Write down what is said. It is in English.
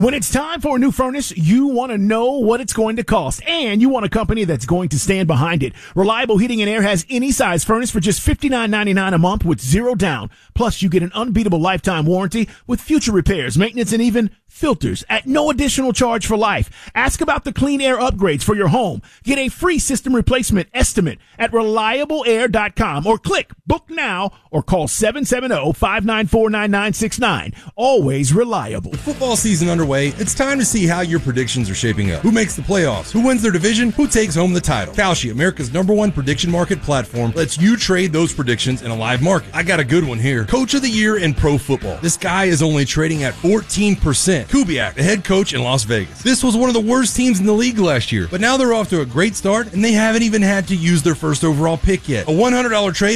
When it's time for a new furnace, you want to know what it's going to cost, and you want a company that's going to stand behind it. Reliable Heating and Air has any size furnace for just $59.99 a month with zero down. Plus, you get an unbeatable lifetime warranty with future repairs, maintenance, and even filters at no additional charge for life. Ask about the clean air upgrades for your home. Get a free system replacement estimate at reliableair.com or click book now or call 770-594-9969. Always reliable. Football season underway, it's time to see how your predictions are shaping up. Who makes the playoffs? Who wins their division? Who takes home the title? Kalshi, America's #1 prediction market platform, lets you trade those predictions in a live market. I got a good one here. Coach of the Year in Pro Football. This guy is only trading at 14%. Kubiak, the head coach in Las Vegas. This was one of the worst teams in the league last year, but now they're off to a great start, and they haven't even had to use their first overall pick yet. A $100 trade